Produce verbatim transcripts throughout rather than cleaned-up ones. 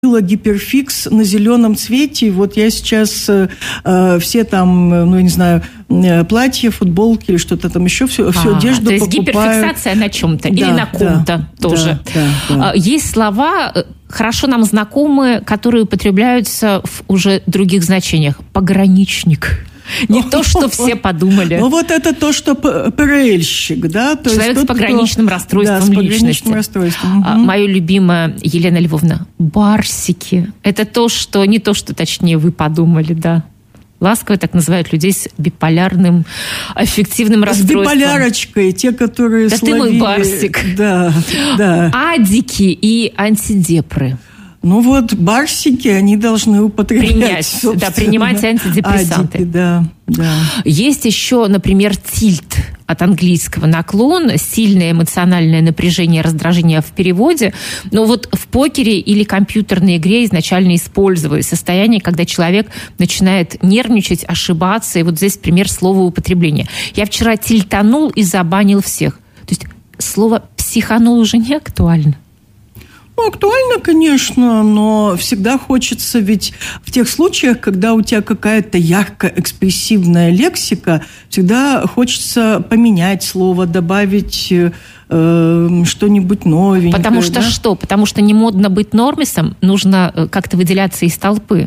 гиперфикс на зеленом цвете. Вот я сейчас э, все там, ну, я не знаю, платья, футболки или что-то там еще, всю, а, всю одежду то есть покупаю. Гиперфиксация на чем-то, да, или на ком-то да, тоже. Да, да, да. Есть слова, хорошо нам знакомые, которые употребляются в уже других значениях. Пограничник. Не то, что все подумали. Ну, вот это то, что ПРЛьщик, да? То Человек есть с пограничным кто... расстройством да, с личности. пограничным расстройством. Угу. Мое любимое, Елена Львовна, барсики. Это то, что не то, что точнее вы подумали, да. Ласково так называют людей с биполярным аффективным расстройством. С биполярочкой, те, которые да словили... ты мой барсик. Да, да. Адики и антидепры. Ну вот, барсики, они должны употреблять, Принять, собственно. Да, принимать антидепрессанты. Адики, да, да. Есть еще, например, тильт от английского наклон, сильное эмоциональное напряжение, раздражение в переводе. Но вот в покере или компьютерной игре изначально использовали состояние, когда человек начинает нервничать, ошибаться. И вот здесь пример слова употребления. Я вчера тильтанул и забанил всех. То есть слово «психанул» уже не актуально. Ну, актуально, конечно, но всегда хочется, ведь в тех случаях, когда у тебя какая-то ярко-экспрессивная лексика, всегда хочется поменять слово, добавить э, что-нибудь новенькое. Потому что да? что? Потому что не модно быть нормисом, нужно как-то выделяться из толпы.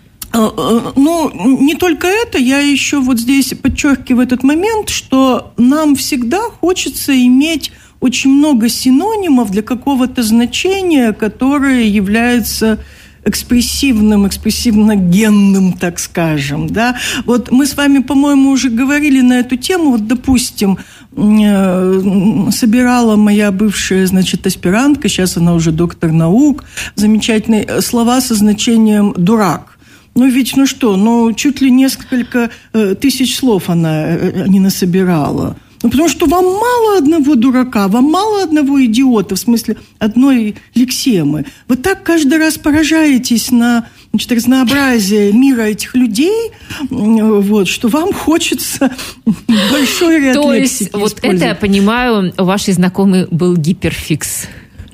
Ну, не только это, я еще вот здесь подчеркиваю этот момент, что нам всегда хочется иметь очень много синонимов для какого-то значения, которое является экспрессивным, экспрессивно-генным, так скажем. Да? Вот мы с вами, по-моему, уже говорили на эту тему. Вот, допустим, собирала моя бывшая, значит, аспирантка, сейчас она уже доктор наук, замечательные слова со значением «дурак». Ну, ведь, ну что, ну, чуть ли несколько тысяч слов она не насобирала. Ну, потому что вам мало одного дурака, вам мало одного идиота, в смысле одной лексемы. Вы так каждый раз поражаетесь на, значит, разнообразие мира этих людей, вот, что вам хочется большой ряд То лексики есть, вот это, я понимаю, у вашей знакомой был гиперфикс.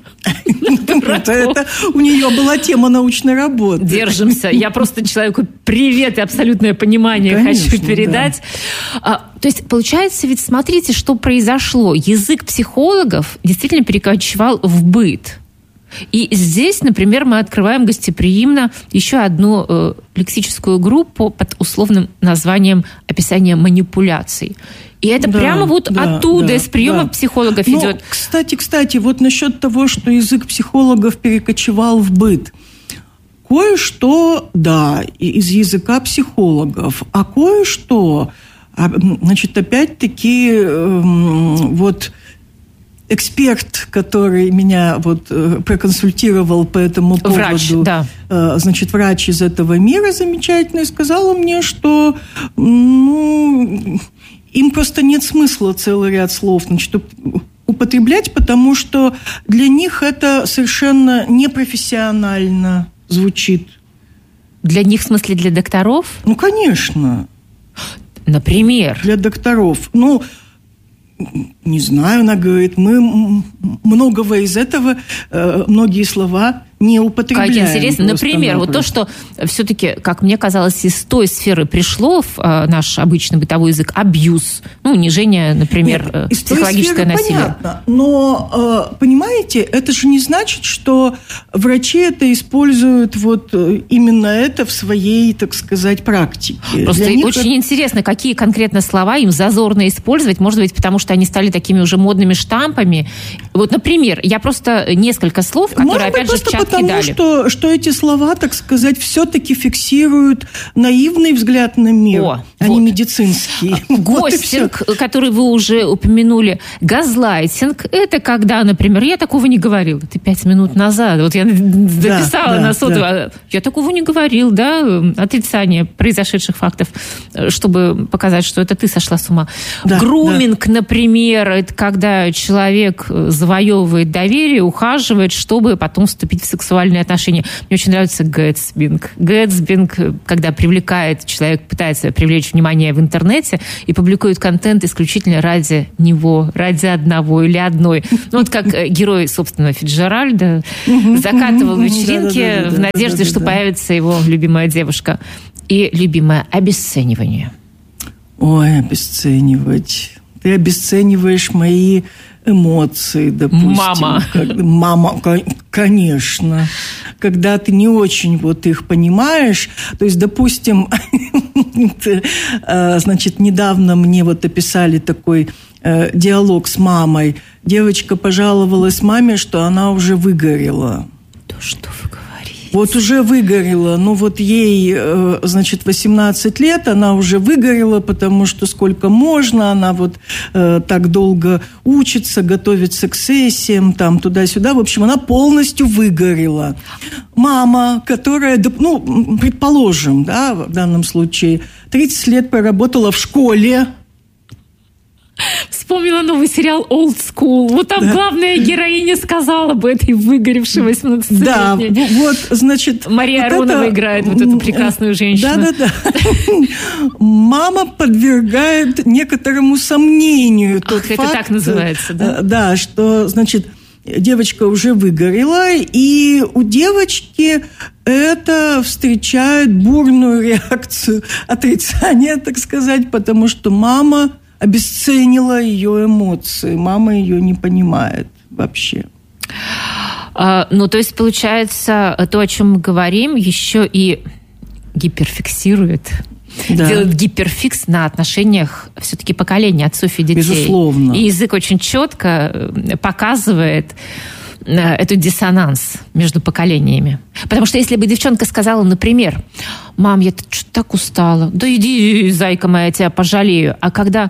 Это у нее была тема научной работы. Держимся. Я просто человеку привет и абсолютное понимание Конечно, хочу передать. Да. А, то есть, получается, ведь смотрите, что произошло. Язык психологов действительно перекочевал в быт. И здесь, например, мы открываем гостеприимно еще одну э, лексическую группу под условным названием «Описание манипуляций». И это да, прямо вот да, оттуда, да, из приемов да. психологов Но, идет. Кстати, кстати, вот насчет того, что язык психологов перекочевал в быт. Кое-что, да, из языка психологов, а кое-что, значит, опять-таки, эм, вот... Эксперт, который меня вот проконсультировал по этому поводу, врач, да. значит, врач из этого мира замечательный, сказала мне, что ну, им просто нет смысла целый ряд слов, значит, употреблять, потому что для них это совершенно непрофессионально звучит. Для них, в смысле, для докторов? Ну, конечно. Например? Для докторов. Ну, не знаю, она говорит, мы многого из этого, многие слова не употребляем. Как интересно. Например, вот то, что все-таки, как мне казалось, из той сферы пришло в наш обычный бытовой язык абьюз, ну, унижение, например, Нет, из психологическое той сферы насилие. Понятно, но, понимаете, это же не значит, что врачи это используют вот именно это в своей, так сказать, практике. Просто очень это... интересно, какие конкретно слова им зазорно использовать, может быть, потому что они стали такими уже модными штампами. Вот, например, я просто несколько слов, которые, может опять быть, же, в чат потому кидали. Что, что эти слова, так сказать, все-таки фиксируют наивный взгляд на мир, О, а вот. не медицинский. Гостинг, вот который вы уже упомянули, газлайтинг, это когда, например, я такого не говорил. Ты пять минут назад, вот я записала да, на сотовую, да. я такого не говорил, да, отрицание произошедших фактов, чтобы показать, что это ты сошла с ума. Да, Груминг, да. например, это когда человек завоевывает доверие, ухаживает, чтобы потом вступить в сексуальные отношения. Мне очень нравится гэтсбинг. Гэтсбинг, когда привлекает, человек пытается привлечь внимание в интернете и публикует контент исключительно ради него, ради одного или одной. Ну, вот как герой, собственно, Фицджеральда закатывал вечеринки в надежде, что появится его любимая девушка. И любимое обесценивание. Ой, обесценивать. Ты обесцениваешь мои эмоции, допустим. Мама. Как, мама, конечно. Когда ты не очень вот их понимаешь. То есть, допустим, значит, недавно мне вот описали такой диалог с мамой. Девочка пожаловалась маме, что она уже выгорела. То, что вы говорите. Вот уже выгорела, ну вот ей, значит, восемнадцать лет, она уже выгорела, потому что сколько можно, она вот э, так долго учится, готовится к сессиям, там, туда-сюда, в общем, она полностью выгорела. Мама, которая, ну, предположим, да, в данном случае, тридцать лет проработала в школе. Вспомнила новый сериал «Old School». Вот там да. главная героиня сказала бы этой выгоревшей восемнадцатилетней. Да, вот, значит... Мария вот Аронова это... играет вот эту прекрасную женщину. Да-да-да. Мама подвергает некоторому сомнению тот Ах, факт... это так называется, да? Да, что, значит, девочка уже выгорела, и у девочки это встречает бурную реакцию отрицания, так сказать, потому что мама... обесценила ее эмоции. Мама ее не понимает вообще. А, ну, то есть, получается, то, о чем мы говорим, еще и гиперфиксирует, да. делает гиперфикс на отношениях все-таки поколения отцов и детей. Безусловно. И язык очень четко показывает этот диссонанс между поколениями. Потому что если бы девчонка сказала, например, мам, я что-то так устала, да иди, зайка моя, я тебя пожалею. А когда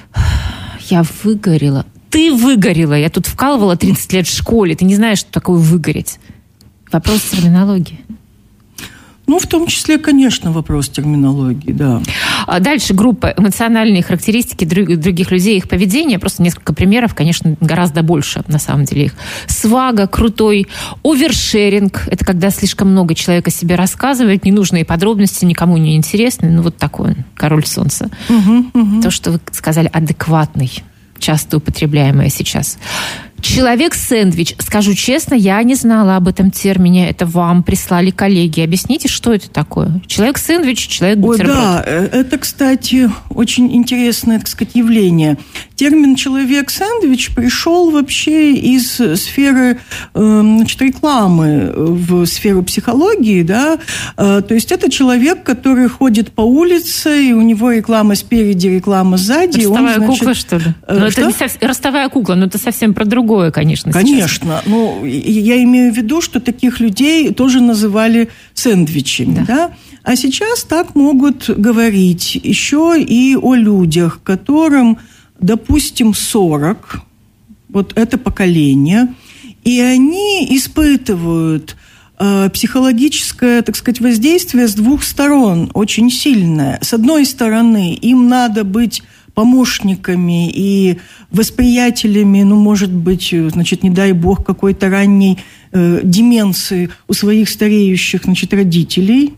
я выгорела, ты выгорела, я тут вкалывала тридцать лет в школе, ты не знаешь, что такое выгореть. Вопрос терминологии. Ну, в том числе, конечно, вопрос терминологии, да. Дальше группа эмоциональные характеристики других людей, их поведение. Просто несколько примеров, конечно, гораздо больше, на самом деле их. Свага, крутой. Овершеринг. Это когда слишком много человек о себе рассказывает, ненужные подробности никому не интересны. Ну, вот такой он, король солнца. Угу, угу. То, что вы сказали, адекватный. Часто употребляемое сейчас. Человек-сэндвич. Скажу честно, я не знала об этом термине. Это вам прислали коллеги. Объясните, что это такое? Человек-сэндвич, человек-бутерброд. Ой, да, это, кстати, очень интересное, так сказать, явление. Термин «человек-сэндвич» пришел вообще из сферы, значит, рекламы в сферу психологии, да. То есть это человек, который ходит по улице, и у него реклама спереди, реклама сзади. Ростовая он, значит... кукла, что ли? Ну, это не совсем... Ростовая кукла, но это совсем про другое, конечно. Конечно. Ну, я имею в виду, что таких людей тоже называли сэндвичами, да. да? А сейчас так могут говорить еще и о людях, которым, допустим, сорок, вот это поколение, и они испытывают э, психологическое, так сказать, воздействие с двух сторон, очень сильное. С одной стороны, им надо быть помощниками и восприятелями, ну, может быть, значит, не дай бог, какой-то ранней э, деменции у своих стареющих, значит, родителей.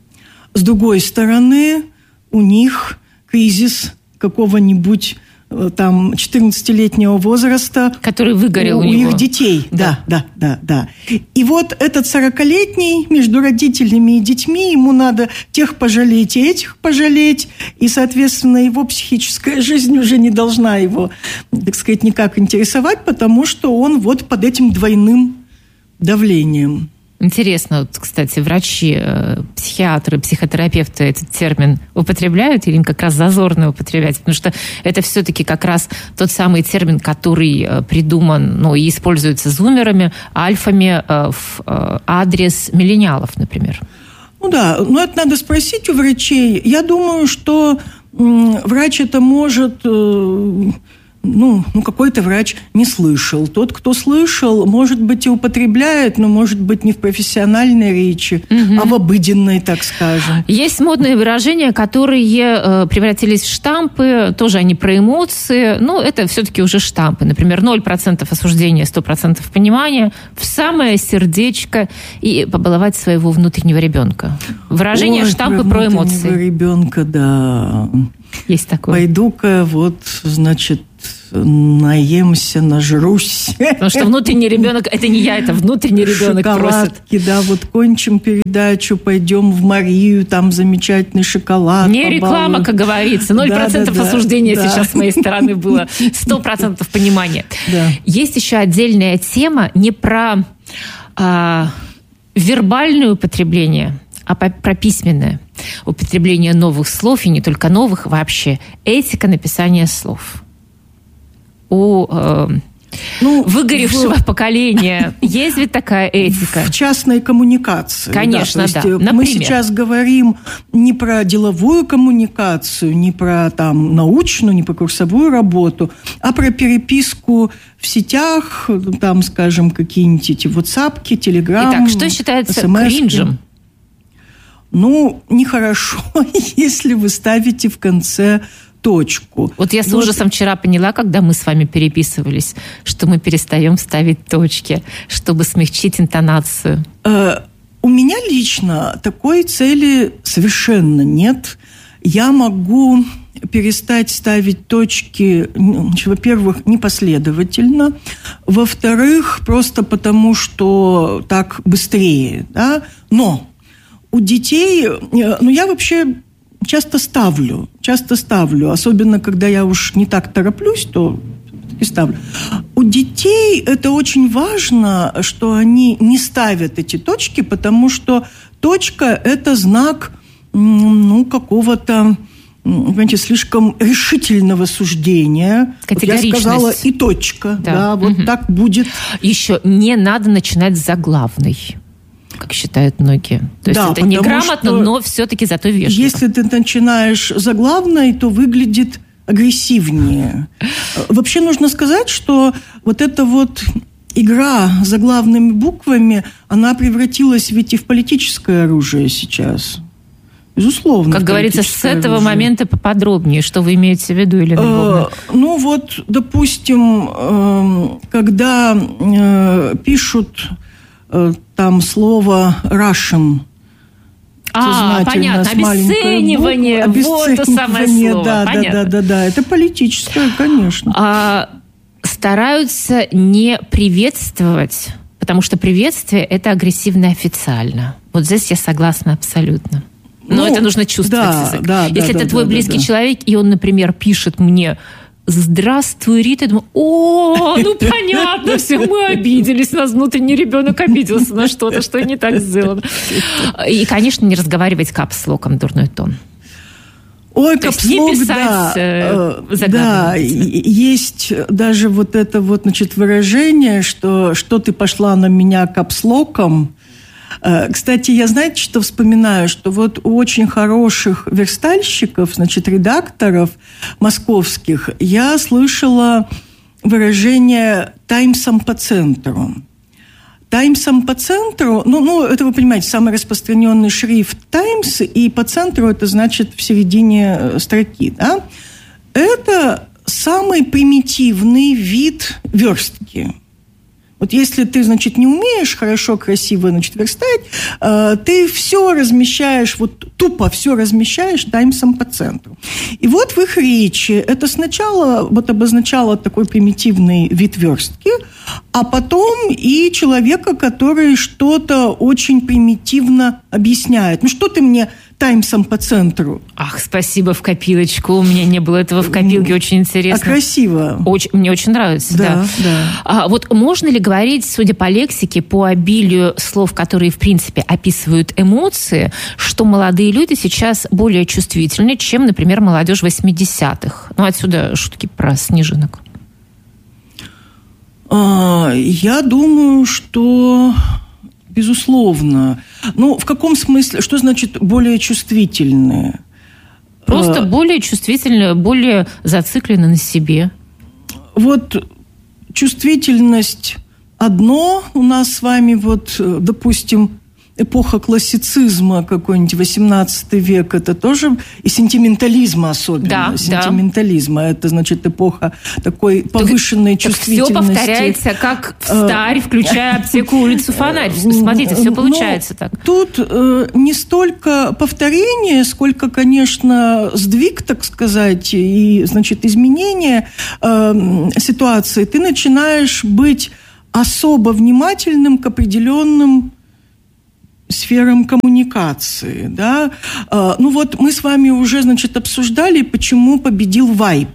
С другой стороны, у них кризис какого-нибудь э, там четырнадцатилетнего возраста. Который выгорел у, у, у их детей. Да, да, да, да. И вот этот сорокалетний между родителями и детьми, ему надо тех пожалеть и этих пожалеть, и, соответственно, его психическая жизнь уже не должна его, так сказать, никак интересовать, потому что он вот под этим двойным давлением. Интересно, вот, кстати, врачи, психиатры, психотерапевты этот термин употребляют или как раз зазорно употреблять? Потому что это все-таки как раз тот самый термин, который придуман, ну, и используется зумерами, альфами в адрес миллениалов, например. Ну да, но это надо спросить у врачей. Я думаю, что врач это может... ну, ну, какой-то врач не слышал. Тот, кто слышал, может быть, и употребляет, но, может быть, не в профессиональной речи, угу. а в обыденной, так скажем. Есть модные выражения, которые э, превратились в штампы, тоже они про эмоции, но это все-таки уже штампы. Например, ноль процентов осуждения, сто процентов понимания, в самое сердечко и побаловать своего внутреннего ребенка. Выражение Ой, штампы про, про эмоции. Ребенка, да. Есть такое. Пойду-ка вот, значит, наемся, нажрусь. Потому что внутренний ребенок, это не я, это внутренний ребенок шоколадки, просит. Да, вот кончим передачу, пойдем в Марию, там замечательный шоколад. Не реклама, как говорится. ноль процентов да, да, осуждения да. сейчас с моей стороны было. Сто процентов понимания. Да. Есть еще отдельная тема не про а, вербальное употребление, а про письменное употребление новых слов, и не только новых, вообще этика написания слов. У э, ну, выгоревшего в... поколения есть ведь такая этика? В частной коммуникации. Конечно, да. да. Мы сейчас говорим не про деловую коммуникацию, не про там, научную, не про курсовую работу, а про переписку в сетях, там, скажем, какие-нибудь эти WhatsApp, Telegram. Итак, что считается смс-ки? Кринжем? Ну, нехорошо, если вы ставите в конце точку. Вот я с вот. ужасом вчера поняла, когда мы с вами переписывались, что мы перестаем ставить точки, чтобы смягчить интонацию. Э, у меня лично такой цели совершенно нет. Я могу перестать ставить точки, во-первых, непоследовательно, во-вторых, просто потому, что так быстрее, да? Но у детей, ну, я вообще часто ставлю, часто ставлю, особенно когда я уж не так тороплюсь, то и ставлю. У детей это очень важно, что они не ставят эти точки, потому что точка – это знак, ну, какого-то, понимаете, слишком решительного суждения. Вот я сказала и точка, да, да вот угу. так будет. Еще не надо начинать с заглавной, как считают многие. То есть да, это неграмотно, но все-таки зато вежливо. Если ты начинаешь заглавной, то выглядит агрессивнее. Вообще нужно сказать, что вот эта вот игра заглавными буквами, она превратилась ведь и в политическое оружие сейчас. Безусловно. Как говорится, с этого оружие. Момента поподробнее, что вы имеете в виду, Елена Львовна? Э, ну вот, допустим, э, когда э, пишут там слово Russian. А, понятно, обесценивание, обесценивание, вот то самое слово. Да, да, да, да, да, это политическое, конечно. А, стараются не приветствовать, потому что приветствие – это агрессивно официально. Вот здесь я согласна абсолютно. Но ну, это нужно чувствовать да, язык. Да, Если да, это да, твой да, близкий да. человек, и он, например, пишет мне «Здравствуй, Рита», я думаю, о, ну понятно, все, мы обиделись, нас внутренний ребенок обиделся на что-то, что не так сделано. И, конечно, не разговаривать капслоком, дурной тон. Ой, капслок, да, э, да, есть даже вот это вот, значит, выражение, что, что ты пошла на меня капслоком. Кстати, я, знаете, что вспоминаю, что вот у очень хороших верстальщиков, значит, редакторов московских, я слышала выражение «таймсом по центру». «Таймсом по центру», ну, ну, это вы понимаете, самый распространенный шрифт «Таймс», и по центру это значит в середине строки, да? Это самый примитивный вид верстки. Вот если ты, значит, не умеешь хорошо, красиво, значит, верстать, э, ты все размещаешь, вот тупо все размещаешь таймсом по центру. И вот в их речи это сначала вот обозначало такой примитивный вид верстки, а потом и человека, который что-то очень примитивно объясняет. Ну, что ты мне таймсом по центру? Ах, спасибо, в копилочку. У меня не было этого в копилке, очень интересно. А красиво. Очень, мне очень нравится, да. да. да. А вот можно ли говорить, судя по лексике, по обилию слов, которые, в принципе, описывают эмоции, что молодые люди сейчас более чувствительны, чем, например, молодежь восьмидесятых? Ну, отсюда шутки про снежинок. А, я думаю, что... Безусловно. Ну, в каком смысле? Что значит более чувствительные? Просто а, более чувствительные, более зациклены на себе. вот чувствительность одно у нас с вами, вот, допустим, эпоха классицизма, какой-нибудь восемнадцатый век, это тоже, и сентиментализма особенно. Да, сентиментализма. Да. Это, значит, эпоха такой повышенной так, чувствительности. Так все повторяется, как в Старь, включая аптеку улицу Фонарь. Смотрите, все получается так. Тут э, не столько повторение, сколько, конечно, сдвиг, так сказать, и, значит, изменение э, ситуации. Ты начинаешь быть особо внимательным к определенным сферам коммуникации, да. Ну вот мы с вами уже, значит, обсуждали, почему победил вайб.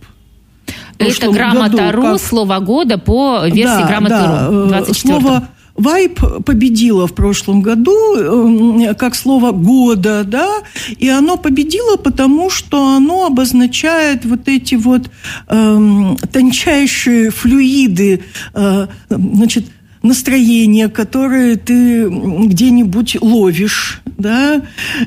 Это Грамота.ру, как... слово года по версии да, Грамота.ру. Да. Слово вайб победило в прошлом году как слово года, да, и оно победило, потому что оно обозначает вот эти вот э, тончайшие флюиды, э, значит, настроение, которое ты где-нибудь ловишь, да,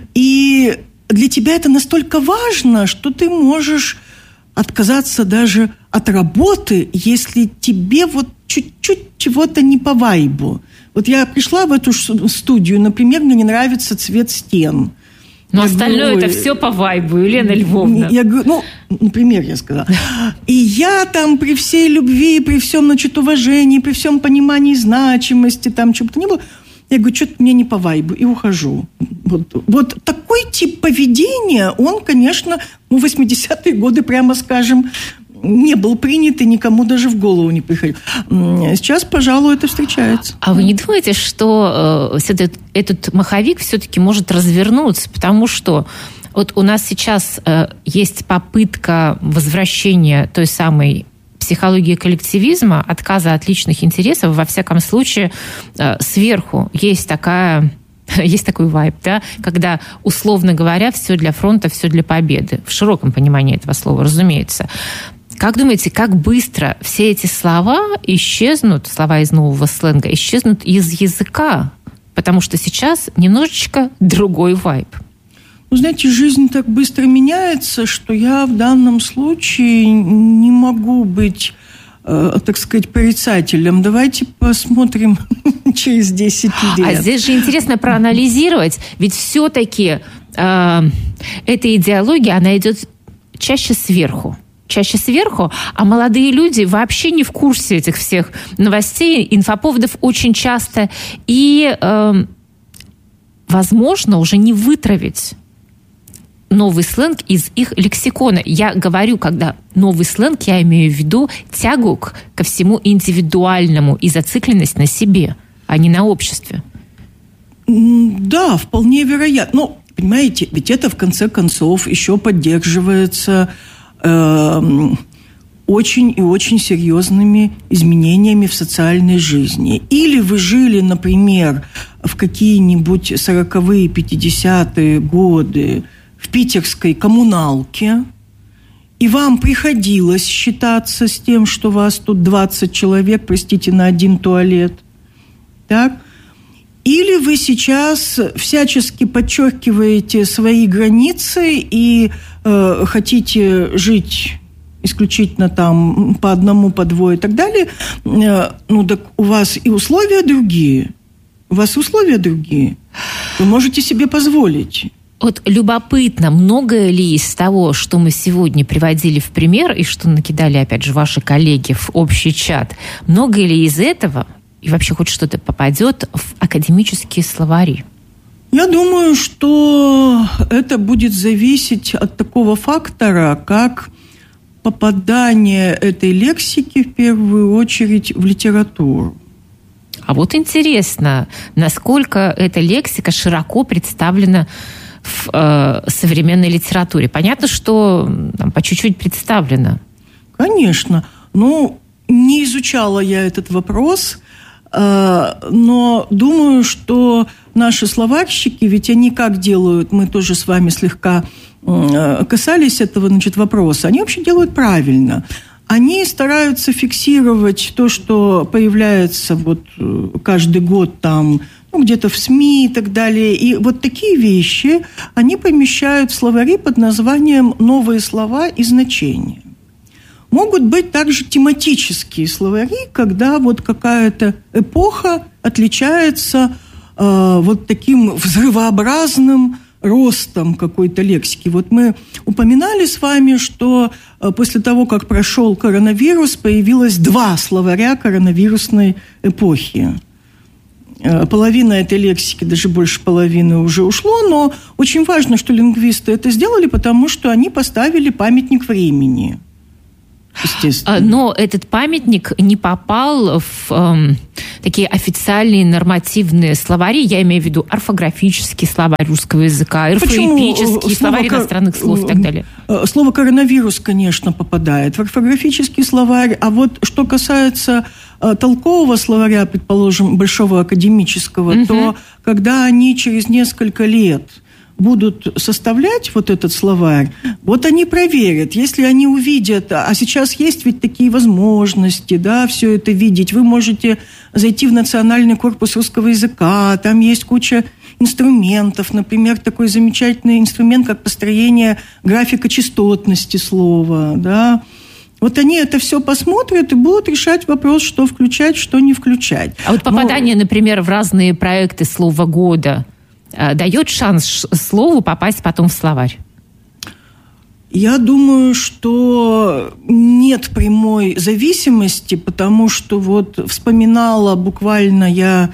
и для тебя это настолько важно, что ты можешь отказаться даже от работы, если тебе вот чуть-чуть чего-то не по вайбу. Вот я пришла в эту студию, например, мне не нравится цвет стен. Но я остальное говорю, это все по вайбу, Елена Львовна. Я говорю, ну, например, я сказала. И я там при всей любви, при всем, значит, уважении, при всем понимании значимости, там чего-то не было, я говорю, что-то мне не по вайбу, и ухожу. Вот, вот такой тип поведения, он, конечно, ну, в восьмидесятые годы, прямо скажем, не был принят и никому даже в голову не приходил. Сейчас, пожалуй, это встречается. А вы не думаете, что э, этот, этот маховик все-таки может развернуться? Потому что вот у нас сейчас э, есть попытка возвращения той самой психологии коллективизма, отказа от личных интересов, во всяком случае, э, сверху есть такая... Есть такой вайб, да, когда, условно говоря, все для фронта, все для победы. В широком понимании этого слова, разумеется. Как думаете, как быстро все эти слова исчезнут, слова из нового сленга, исчезнут из языка? Потому что сейчас немножечко другой вайб. Вы знаете, жизнь так быстро меняется, что я в данном случае не могу быть, э, так сказать, порицателем. Давайте посмотрим через десять лет. А здесь же интересно проанализировать, ведь все-таки э, эта идеология, она идет чаще сверху. чаще сверху, а молодые люди вообще не в курсе этих всех новостей, инфоповодов очень часто. И, э, возможно, уже не вытравить новый сленг из их лексикона. Я говорю, когда новый сленг, я имею в виду тягу к, ко всему индивидуальному и зацикленность на себе, а не на обществе. Да, вполне вероятно. Но, понимаете, ведь это, в конце концов, еще поддерживается очень и очень серьезными изменениями в социальной жизни. Или вы жили, например, в какие-нибудь сороковые, пятидесятые годы в питерской коммуналке, и вам приходилось считаться с тем, что вас тут двадцать человек, простите, на один туалет. Так? Или вы сейчас всячески подчеркиваете свои границы и э, хотите жить исключительно там по одному, по двое и так далее, э, ну так у вас и условия другие. У вас условия другие. Вы можете себе позволить. Вот любопытно, многое ли из того, что мы сегодня приводили в пример, и что накидали, опять же, ваши коллеги в общий чат, многое ли из этого и вообще хоть что-то попадет в академические словари? Я думаю, что это будет зависеть от такого фактора, как попадание этой лексики в первую очередь в литературу. А вот интересно, насколько эта лексика широко представлена в э, современной литературе. Понятно, что там, по чуть-чуть представлена. Конечно. Ну, не изучала я этот вопрос, э, но думаю, что наши словарщики, ведь они как делают, мы тоже с вами слегка э, касались этого, значит, вопроса, они вообще делают правильно. Они стараются фиксировать то, что появляется вот каждый год там, ну, где-то в СМИ и так далее. И вот такие вещи они помещают в словари под названием «Новые слова и значения». Могут быть также тематические словари, когда вот какая-то эпоха отличается э, вот таким взрывообразным ростом какой-то лексики. Вот мы упоминали с вами, что после того, как прошел коронавирус, появилось два словаря коронавирусной эпохи. Половина этой лексики, даже больше половины уже ушло, но очень важно, что лингвисты это сделали, потому что они поставили памятник времени. Но этот памятник не попал в э, такие официальные нормативные словари, я имею в виду орфографический словарь русского языка, орфоэпический словарь иностранных слов и так далее. Слово «коронавирус», конечно, попадает в орфографический словарь, а вот что касается э, толкового словаря, предположим, большого академического, угу. то когда они через несколько лет будут составлять вот этот словарь, вот они проверят, если они увидят, а сейчас есть ведь такие возможности, да, все это видеть, вы можете зайти в Национальный корпус русского языка, там есть куча инструментов, например, такой замечательный инструмент, как построение графика частотности слова, да. Вот они это все посмотрят и будут решать вопрос, что включать, что не включать. А вот попадание, Но... например, в разные проекты «Слово года» дает шанс слову попасть потом в словарь? Я думаю, что нет прямой зависимости, потому что вот вспоминала буквально я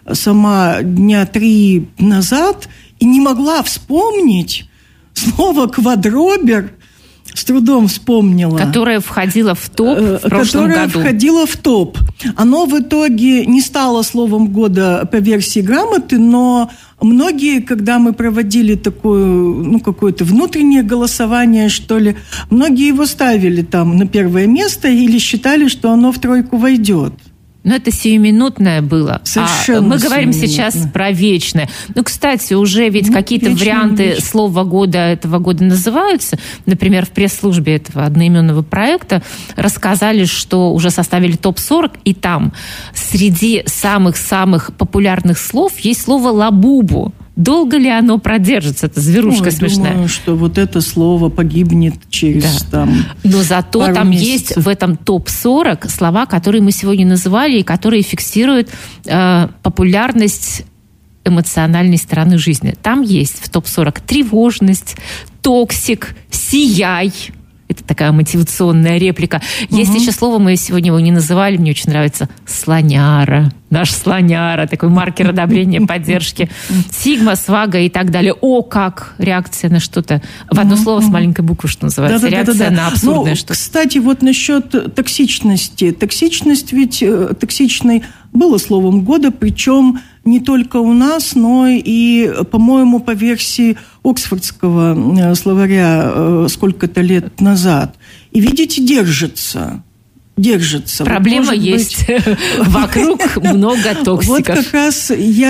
сама дня три назад и не могла вспомнить слово «квадробер», с трудом вспомнила. Которая входила в топ в прошлом которая году. Которая входила в топ. Оно в итоге не стало словом года по версии грамоты, но многие, когда мы проводили такое, ну, какое-то внутреннее голосование, что ли, многие его ставили там на первое место или считали, что оно в тройку войдет. Но это сиюминутное было. Совершенно а мы говорим сейчас про вечное. Ну, кстати, уже ведь ну, какие-то варианты слова года этого года называются. Например, в пресс-службе этого одноименного проекта рассказали, что уже составили топ сорок, и там среди самых-самых популярных слов есть слово «лабубу». Долго ли оно продержится? Это зверушка Ой, смешная. Думаю, что вот это слово погибнет через да. там Но зато пару там месяцев. Есть в этом топ сорок слова, которые мы сегодня называли, и которые фиксируют э, популярность эмоциональной стороны жизни. Там есть в топ сорок тревожность, токсик, сияй. Это такая мотивационная реплика. Угу. Есть еще слово, мы сегодня его не называли, мне очень нравится, слоняра. Наш слоняра, такой маркер одобрения, поддержки. Сигма, свага и так далее. О, как реакция на что-то. В одно слово с маленькой буквы, что называется. Да, да, реакция да, да, да. на абсурдное ну, что-то. Кстати, вот насчет токсичности. Токсичность ведь, токсичной было словом года, причем не только у нас, но и, по-моему, по версии Оксфордского словаря сколько-то лет назад. И, видите, держится. Держится. Проблема вот, есть. Быть... Вокруг много токсиков. Вот как раз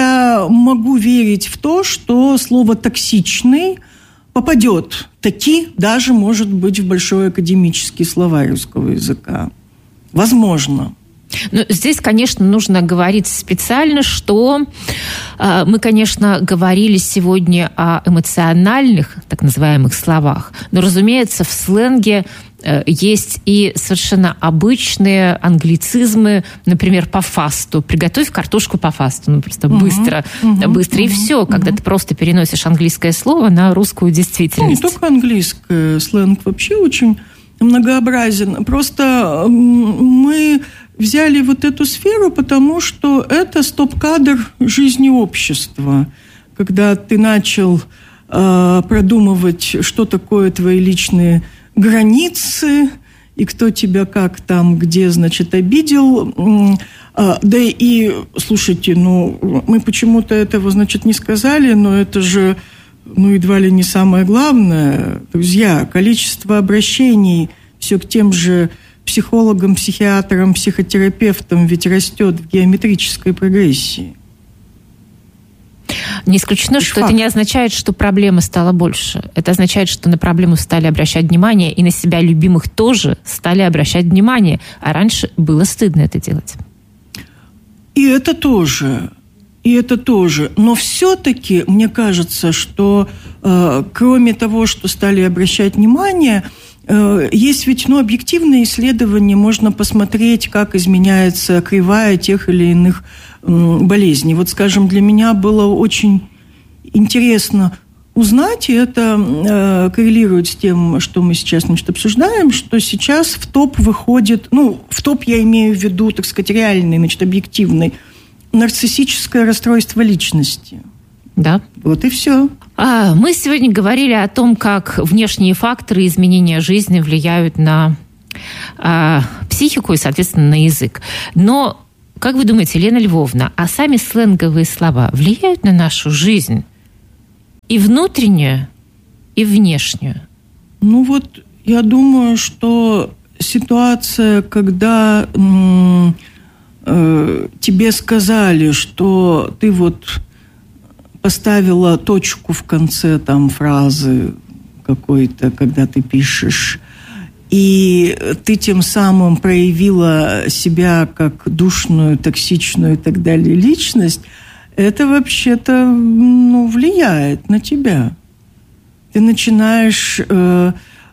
я могу верить в то, что слово «токсичный» попадет таки даже, может быть, в большой академический словарь русского языка. Возможно. Ну, здесь, конечно, нужно говорить специально, что э, мы, конечно, говорили сегодня о эмоциональных, так называемых, словах, но, разумеется, в сленге э, есть и совершенно обычные англицизмы, например, по фасту. Приготовь картошку по фасту. Ну, просто uh-huh, быстро, uh-huh, быстро uh-huh, и все, uh-huh. когда ты просто переносишь английское слово на русскую действительность. Ну, не только английское, сленг вообще очень многообразен. Просто мы взяли вот эту сферу, потому что это стоп-кадр жизни общества. Когда ты начал э, продумывать, что такое твои личные границы, и кто тебя как там, где, значит, обидел. Э, да и, слушайте, ну, мы почему-то этого, значит, не сказали, но это же, ну, едва ли не самое главное. Друзья, количество обращений все к тем же психологам, психиатрам, психотерапевтам ведь растет в геометрической прогрессии. Не исключено, что факт. Это не означает, что проблема стала больше. Это означает, что на проблему стали обращать внимание, и на себя любимых тоже стали обращать внимание. А раньше было стыдно это делать. И это тоже. И это тоже. Но все-таки, мне кажется, что э, кроме того, что стали обращать внимание, есть ведь, ну, объективные исследования, можно посмотреть, как изменяется кривая тех или иных болезней. Вот, скажем, для меня было очень интересно узнать, и это э, коррелирует с тем, что мы сейчас, значит, обсуждаем, что сейчас в топ выходит, ну, в топ я имею в виду, так сказать, реальный, значит, объективный, нарциссическое расстройство личности. Да. Вот и все. А, мы сегодня говорили о том, как внешние факторы изменения жизни влияют на а, психику и, соответственно, на язык. Но, как вы думаете, Елена Львовна, а сами сленговые слова влияют на нашу жизнь? И внутреннюю, и внешнюю? Ну вот, я думаю, что ситуация, когда м- э, тебе сказали, что ты вот поставила точку в конце там фразы какой-то, когда ты пишешь, и ты тем самым проявила себя как душную, токсичную и так далее личность, это вообще-то, ну, влияет на тебя. Ты начинаешь э,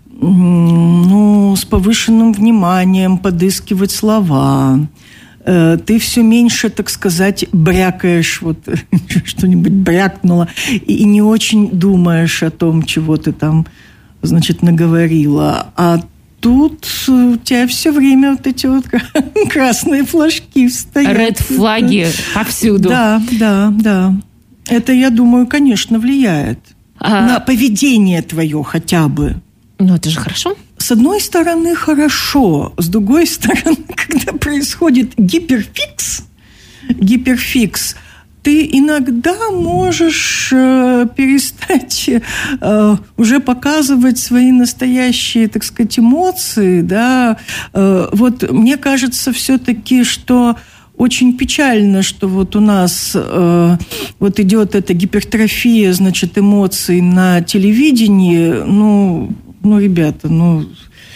ну, с повышенным вниманием подыскивать слова. Э, ты все меньше, так сказать, брякаешь, вот что-нибудь брякнула, и, и не очень думаешь о том, чего ты там, значит, наговорила. А тут у тебя все время вот эти вот красные флажки встают. Ред-флаги повсюду. Да, да, да. Это, я думаю, конечно, влияет а... на поведение твое хотя бы. Ну, это же хорошо. С одной стороны, хорошо. С другой стороны, когда происходит гиперфикс, гиперфикс, ты иногда можешь э, перестать э, уже показывать свои настоящие, так сказать, эмоции, да. Э, вот мне кажется все-таки, что очень печально, что вот у нас э, вот идет эта гипертрофия, значит, эмоций на телевидении. Ну, ну, ребята, ну,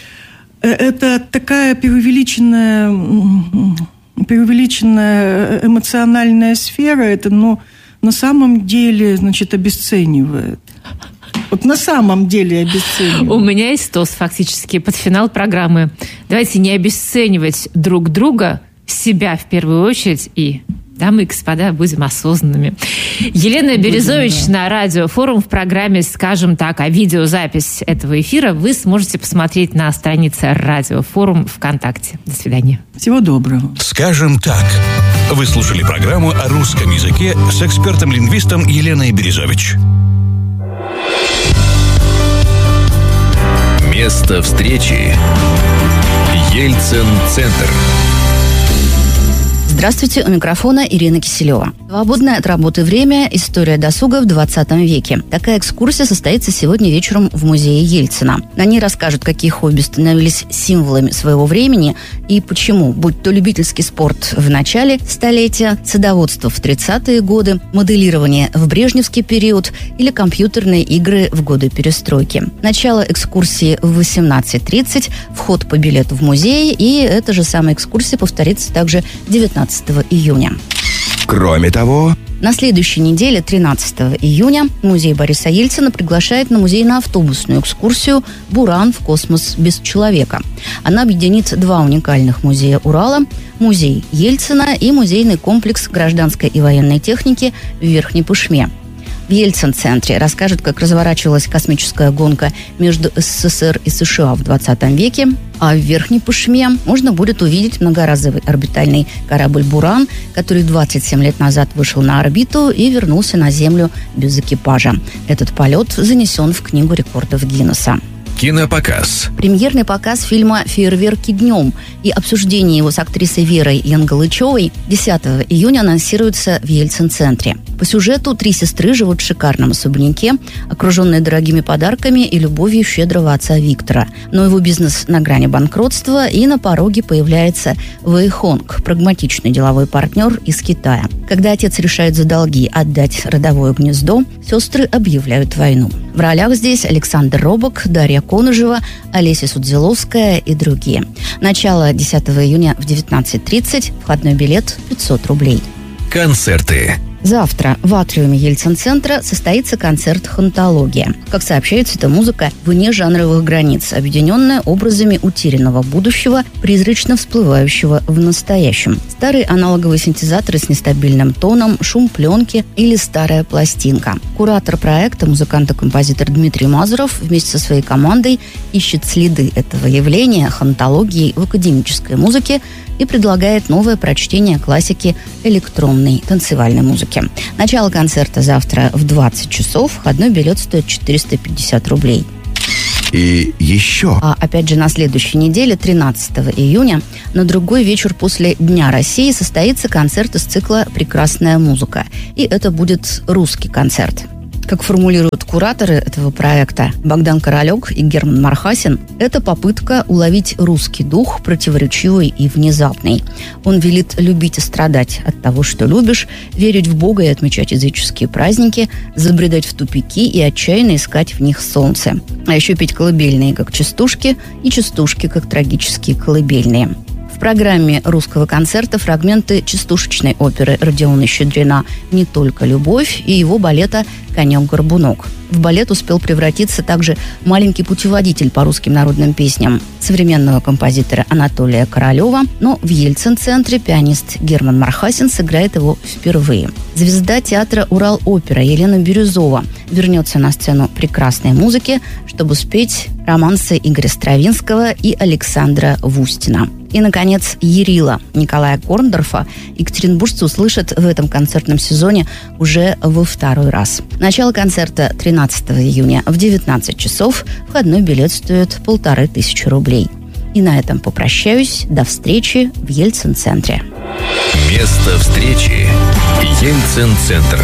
это такая преувеличенная... преувеличенная эмоциональная сфера, это, ну, на самом деле, значит, обесценивает. Вот на самом деле обесценивает. У меня есть тост фактически под финал программы. Давайте не обесценивать друг друга, себя в первую очередь, и, дамы и господа, будем осознанными. Елена Березович будем, да. На Радиофорум в программе «Скажем так», а видеозапись этого эфира вы сможете посмотреть на странице Радиофорум ВКонтакте. До свидания. Всего доброго. «Скажем так». Вы слушали программу о русском языке с экспертом-лингвистом Еленой Березович. Место встречи. Ельцин-центр. Здравствуйте, у микрофона Ирина Киселева. Свободное от работы время. История досуга в двадцатом веке. Такая экскурсия состоится сегодня вечером в музее Ельцина. На ней расскажут, какие хобби становились символами своего времени и почему, будь то любительский спорт в начале столетия, садоводство в тридцатые годы, моделирование в брежневский период или компьютерные игры в годы перестройки. Начало экскурсии в восемнадцать тридцать, вход по билету в музей, и эта же самая экскурсия повторится также девятнадцатого июня. Кроме того, на следующей неделе, тринадцатого июня, музей Бориса Ельцина приглашает на музейно-автобусную экскурсию «Буран в космос без человека». Она объединит два уникальных музея Урала – музей Ельцина и музейный комплекс гражданской и военной техники в Верхней Пышме. В Ельцин-центре расскажут, как разворачивалась космическая гонка между СССР и США в двадцатом веке, а в Верхней Пышме можно будет увидеть многоразовый орбитальный корабль «Буран», который двадцать семь лет назад вышел на орбиту и вернулся на Землю без экипажа. Этот полет занесен в Книгу рекордов Гиннесса. Кинопоказ. Премьерный показ фильма «Фейерверки днем» и обсуждение его с актрисой Верой Янгалычевой десятого июня анонсируется в Ельцин-центре. По сюжету три сестры живут в шикарном особняке, окруженные дорогими подарками и любовью щедрого отца Виктора. Но его бизнес на грани банкротства, и на пороге появляется Вэй Хонг, прагматичный деловой партнер из Китая. Когда отец решает за долги отдать родовое гнездо, сестры объявляют войну. В ролях здесь Александр Робок, Дарья Конышева, Олеся Судзиловская и другие. Начало десятого июня в девятнадцать тридцать. Входной билет пятьсот рублей. Концерты. Завтра в атриуме Ельцин-центра состоится концерт «Хантология». Как сообщается, это музыка вне жанровых границ, объединенная образами утерянного будущего, призрачно всплывающего в настоящем. Старые аналоговые синтезаторы с нестабильным тоном, шум пленки или старая пластинка. Куратор проекта, музыкант и композитор Дмитрий Мазуров вместе со своей командой ищет следы этого явления, хантологии, в академической музыке и предлагает новое прочтение классики электронной танцевальной музыки. Начало концерта завтра в двадцать часов. Входной билет стоит четыреста пятьдесят рублей. И еще. А опять же на следующей неделе, тринадцатого июня, на другой вечер после Дня России состоится концерт из цикла «Прекрасная музыка». И это будет русский концерт. Как формулируют кураторы этого проекта Богдан Королек и Герман Мархасин, это попытка уловить русский дух, противоречивый и внезапный. Он велит любить и страдать от того, что любишь, верить в Бога и отмечать языческие праздники, забредать в тупики и отчаянно искать в них солнце. А еще петь колыбельные, как частушки, и частушки, как трагические колыбельные. В программе русского концерта фрагменты частушечной оперы Родиона Щедрина «Не только любовь» и его балета «Конек-горбунок». В балет успел превратиться также маленький путеводитель по русским народным песням современного композитора Анатолия Королева, но в Ельцин-центре пианист Герман Мархасин сыграет его впервые. Звезда театра «Урал-опера» Елена Бирюзова вернется на сцену прекрасной музыки, чтобы спеть романсы Игоря Стравинского и Александра Вустина. И, наконец, Ярила Николая Корндорфа екатеринбуржцы услышат в этом концертном сезоне уже во второй раз. Начало концерта тринадцатого июня в девятнадцать часов. Входной билет стоит полторы тысячи рублей. И на этом попрощаюсь. До встречи в Ельцин-центре. Место встречи. Ельцин-центр.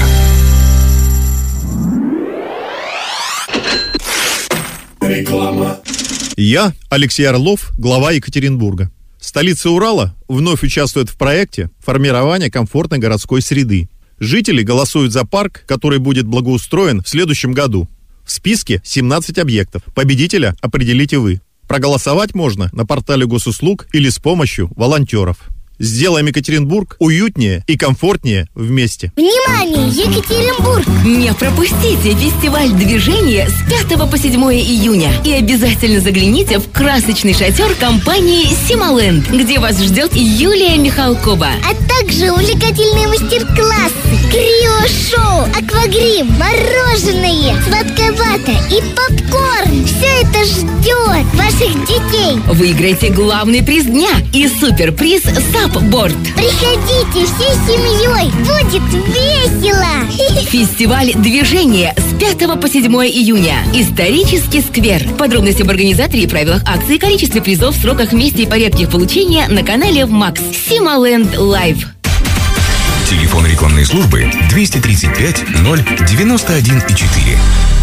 Реклама. Я, Алексей Орлов, глава Екатеринбурга. Столица Урала вновь участвует в проекте формирования комфортной городской среды. Жители голосуют за парк, который будет благоустроен в следующем году. В списке семнадцать объектов. Победителя определите вы. Проголосовать можно на портале госуслуг или с помощью волонтеров. Сделаем Екатеринбург уютнее и комфортнее вместе. Внимание, Екатеринбург! Не пропустите фестиваль движения с пятого по седьмое июня. И обязательно загляните в красочный шатер компании «Сималенд», где вас ждет Юлия Михалкова. А также увлекательные мастер-классы, крио-шоу, аквагрим, мороженое, сладкая вата и попкорн. Все это ждет ваших детей. Выиграйте главный приз дня и суперприз «Сапборд». Приходите всей семьей, будет весело. Фестиваль движения с пятого по седьмое июня. Исторический сквер. Подробности об организаторе и правилах акции, количестве призов, сроках, месте и порядке их получения на канале Макс. Сималенд Лайв. Телефон рекламной службы двести тридцать пять ноль девяносто один четыре.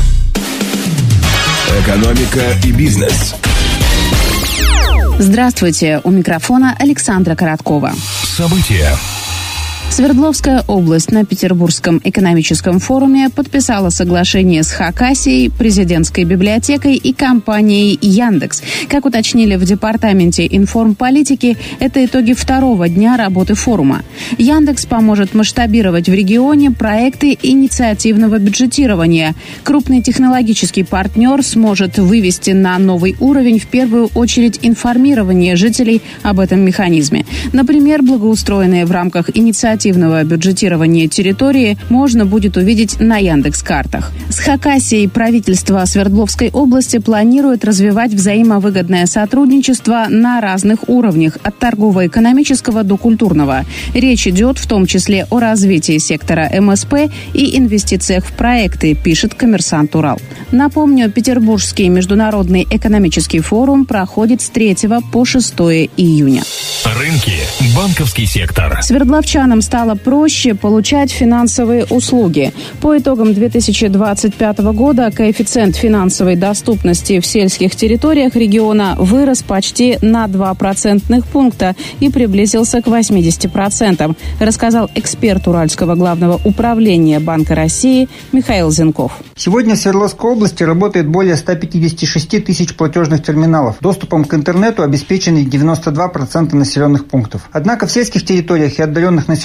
Экономика и бизнес. Здравствуйте, у микрофона Александра Короткова. События. Свердловская область на Петербургском экономическом форуме подписала соглашение с Хакасией, президентской библиотекой и компанией Яндекс. Как уточнили в Департаменте информполитики, это итоги второго дня работы форума. Яндекс поможет масштабировать в регионе проекты инициативного бюджетирования. Крупный технологический партнер сможет вывести на новый уровень в первую очередь информирование жителей об этом механизме. Например, благоустроенные в рамках инициативы бюджетирования территории можно будет увидеть на Яндекс.Картах. С Хакасией правительство Свердловской области планирует развивать взаимовыгодное сотрудничество на разных уровнях, от торгово-экономического до культурного. Речь идет в том числе о развитии сектора эм эс пэ и инвестициях в проекты, пишет «Коммерсант Урал». Напомню, Петербургский международный экономический форум проходит с третьего по шестое июня. Рынки. Банковский сектор. Свердловчанам стало проще получать финансовые услуги. По итогам две тысячи двадцать пятого года коэффициент финансовой доступности в сельских территориях региона вырос почти на два процентных пункта и приблизился к восьмидесяти процентам, рассказал эксперт Уральского главного управления Банка России Михаил Зенков. Сегодня в Свердловской области работает более ста пятидесяти шести тысяч платежных терминалов. Доступом к интернету обеспечены девяносто два процента населенных пунктов. Однако в сельских территориях и отдаленных населенных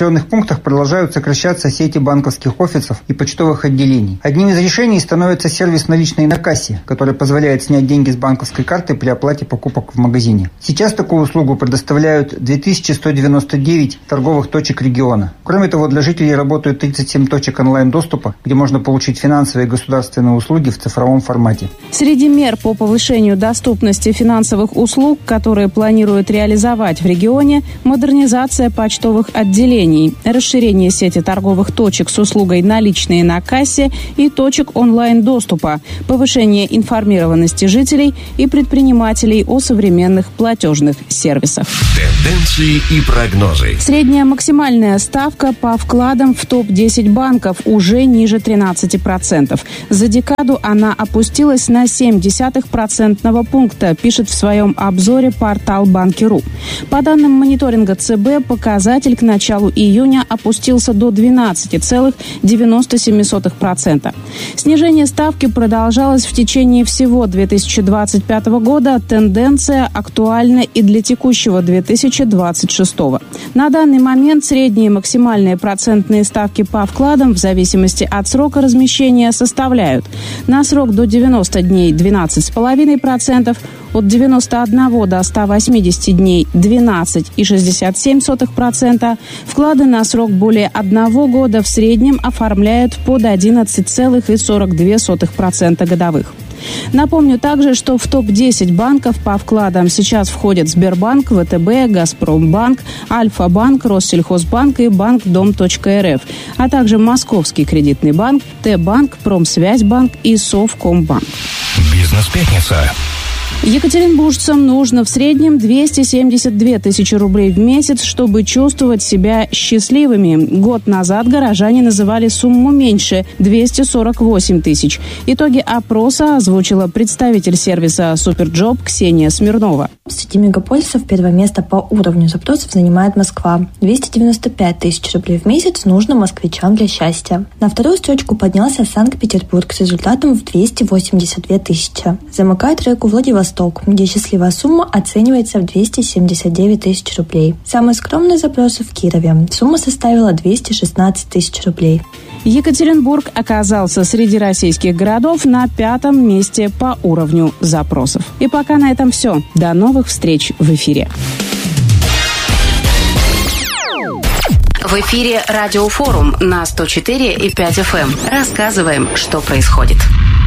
населенных пунктах продолжают сокращаться сети банковских офисов и почтовых отделений. Одним из решений становится сервис наличной на кассе, который позволяет снять деньги с банковской карты при оплате покупок в магазине. Сейчас такую услугу предоставляют две тысячи сто девяносто девять торговых точек региона. Кроме того, для жителей работают тридцать семь точек онлайн-доступа, где можно получить финансовые и государственные услуги в цифровом формате. Среди мер по повышению доступности финансовых услуг, которые планируют реализовать в регионе, модернизация почтовых отделений, расширение сети торговых точек с услугой наличные на кассе и точек онлайн-доступа, повышение информированности жителей и предпринимателей о современных платежных сервисах. Тенденции и прогнозы. Средняя максимальная ставка по вкладам в топ десять банков уже ниже тринадцати процентов. За декаду она опустилась на семь десятых процентного пункта, пишет в своем обзоре портал Банки.ру. По данным мониторинга ЦБ, показатель к началу июня опустился до двенадцати целых девяноста семи сотых процента. Снижение ставки продолжалось в течение всего две тысячи двадцать пятого года. Тенденция актуальна и для текущего две тысячи двадцать шестого. На данный момент средние максимальные процентные ставки по вкладам в зависимости от срока размещения составляют: на срок до девяноста дней двенадцать целых пять десятых процента, от девяноста одного до ста восьмидесяти дней двенадцать целых шестьдесят семь сотых процента, вклады на срок более одного года в среднем оформляют под одиннадцать целых сорок две сотых процента годовых. Напомню также, что в топ десять банков по вкладам сейчас входят Сбербанк, ВТБ, Газпромбанк, Альфа-банк, Россельхозбанк и Банк Дом.РФ, а также Московский кредитный банк, Т-банк, Промсвязьбанк и Совкомбанк. Бизнес-пятница. Екатеринбуржцам нужно в среднем двести семьдесят две тысячи рублей в месяц, чтобы чувствовать себя счастливыми. Год назад горожане называли сумму меньше – двести сорок восемь тысяч. Итоги опроса озвучила представитель сервиса «Суперджоп» Ксения Смирнова. Среди мегаполисов первое место по уровню запросов занимает Москва. двести девяносто пять тысяч рублей в месяц нужно москвичам для счастья. На вторую строчку поднялся Санкт-Петербург с результатом в двести восемьдесят две тысячи. Замыкает тройку Владивосток, где счастливая сумма оценивается в двести семьдесят девять тысяч рублей. Самые скромные запросы в Кирове. Сумма составила двести шестнадцать тысяч рублей. Екатеринбург оказался среди российских городов на пятом месте по уровню запросов. И пока на этом все. До новых встреч в эфире. В эфире Радиофорум на сто четыре и пять эф эм. Рассказываем, что происходит.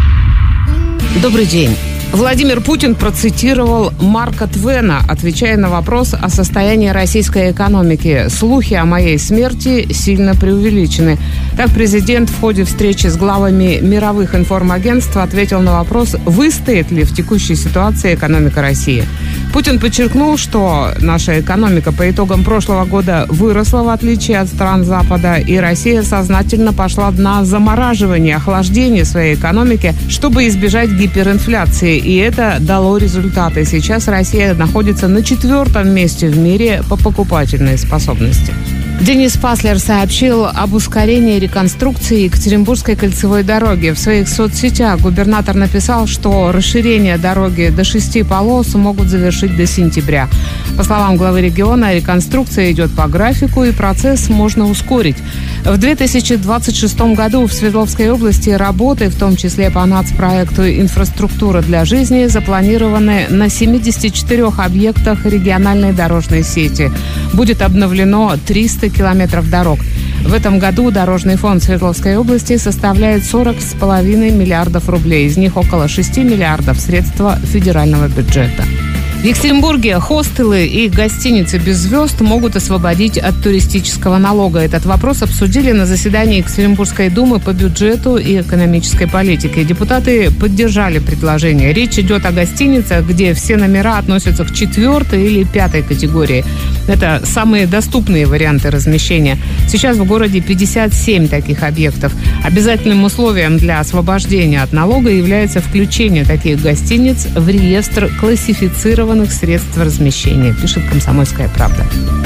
Добрый день. Владимир Путин процитировал Марка Твена, отвечая на вопрос о состоянии российской экономики. «Слухи о моей смерти сильно преувеличены». Так президент в ходе встречи с главами мировых информагентств ответил на вопрос, выстоит ли в текущей ситуации экономика России. Путин подчеркнул, что наша экономика по итогам прошлого года выросла, в отличие от стран Запада, и Россия сознательно пошла на замораживание, охлаждение своей экономики, чтобы избежать гиперинфляции. И это дало результаты. Сейчас Россия находится на четвертом месте в мире по покупательной способности. Денис Паслер сообщил об ускорении реконструкции Екатеринбургской кольцевой дороги. В своих соцсетях губернатор написал, что расширение дороги до шести полос могут завершить до сентября. По словам главы региона, реконструкция идет по графику, и процесс можно ускорить. В две тысячи двадцать шестом году в Свердловской области работы, в том числе по нацпроекту «Инфраструктура для жизни», запланированы на семидесяти четырёх объектах региональной дорожной сети. Будет обновлено триста километров дорог. В этом году дорожный фонд Свердловской области составляет сорок с половиной миллиардов рублей. Из них около шести миллиардов средства федерального бюджета. В Екатеринбурге хостелы и гостиницы без звезд могут освободить от туристического налога. Этот вопрос обсудили на заседании Екатеринбургской думы по бюджету и экономической политике. Депутаты поддержали предложение. Речь идет о гостиницах, где все номера относятся к четвертой или пятой категории. Это самые доступные варианты размещения. Сейчас в городе пятьдесят семь таких объектов. Обязательным условием для освобождения от налога является включение таких гостиниц в реестр классифицированных средств размещения, пишет «Комсомольская правда».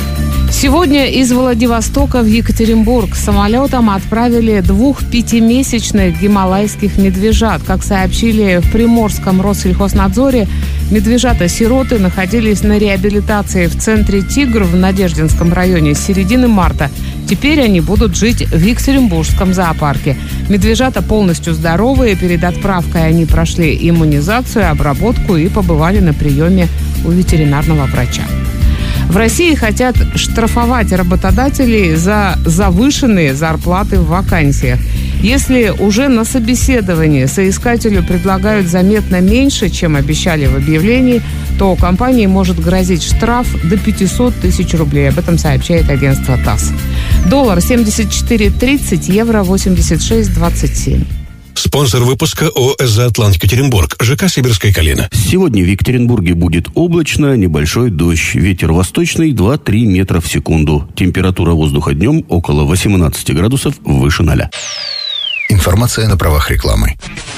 Сегодня из Владивостока в Екатеринбург самолетом отправили двух пятимесячных гималайских медвежат. Как сообщили в Приморском Россельхознадзоре, медвежата-сироты находились на реабилитации в центре «Тигр» в Надеждинском районе с середины марта Теперь они будут жить в Екатеринбургском зоопарке. Медвежата полностью здоровые. Перед отправкой они прошли иммунизацию, обработку и побывали на приеме у ветеринарного врача. В России хотят штрафовать работодателей за завышенные зарплаты в вакансиях. Если уже на собеседовании соискателю предлагают заметно меньше, чем обещали в объявлении, то компании может грозить штраф до пятьсот тысяч рублей. Об этом сообщает агентство ТАСС. Доллар семьдесят четыре тридцать, евро восемьдесят шесть двадцать семь. Спонсор выпуска ООО «Атлант Екатеринбург», ЖК «Сибирская калина». Сегодня в Екатеринбурге будет облачно, небольшой дождь. Ветер восточный два-три метра в секунду. Температура воздуха днем около восемнадцати градусов выше ноля. Информация на правах рекламы.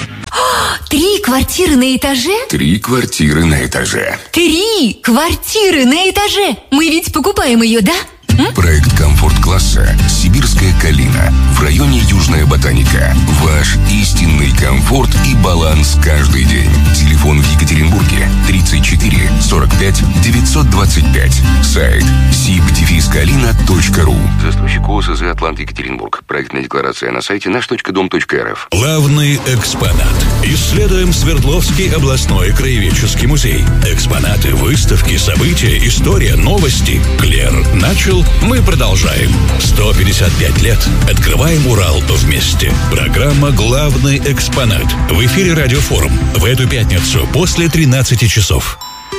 Три квартиры на этаже? Три квартиры на этаже. Три квартиры на этаже! Мы ведь покупаем ее, да? Проект комфорт-класса «Сибирская калина» в районе Южная Ботаника. Ваш истинный комфорт и баланс каждый день. Телефон в Екатеринбурге тридцать четыре сорок пять девятьсот двадцать пять. Сайт сиб дефис калина точка ру. Застройщик ООО «Атлант Екатеринбург». Проектная декларация на сайте наш точка дом точка эр эф. Главный экспонат. Исследуем Свердловский областной краеведческий музей. Экспонаты, выставки, события, история, новости. Клер начал, мы продолжаем. сто пятьдесят пять лет. Открываем Урал вместе. Программа «Главный экспонат». В эфире «Радиофорум». В эту пятницу после тринадцати часов.